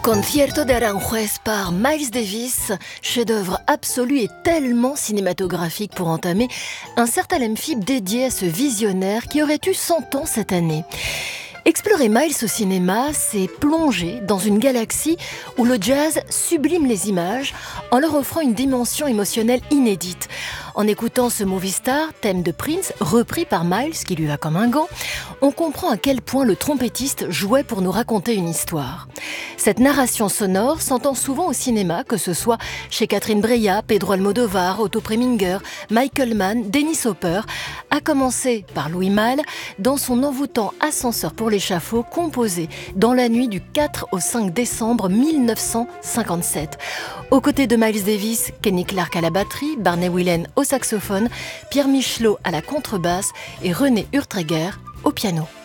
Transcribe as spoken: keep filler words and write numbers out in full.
Concierto de Aranjuez par Miles Davis, chef-d'œuvre absolu et tellement cinématographique pour entamer un certain amphib dédié à ce visionnaire qui aurait eu cent ans cette année. Explorer Miles au cinéma, c'est plonger dans une galaxie où le jazz sublime les images en leur offrant une dimension émotionnelle inédite. En écoutant ce movie star, thème de Prince, repris par Miles, qui lui va comme un gant, on comprend à quel point le trompettiste jouait pour nous raconter une histoire. Cette narration sonore s'entend souvent au cinéma, que ce soit chez Catherine Breillat, Pedro Almodovar, Otto Preminger, Michael Mann, Dennis Hopper, à commencer par Louis Malle, dans son envoûtant Ascenseur pour l'échafaud, composé dans la nuit du quatre au cinq décembre mille neuf cent cinquante-sept. Aux côtés de Miles Davis, Kenny Clarke à la batterie, Barney Whelan au saxophone, Pierre Michelot à la contrebasse et René Urtreger au piano.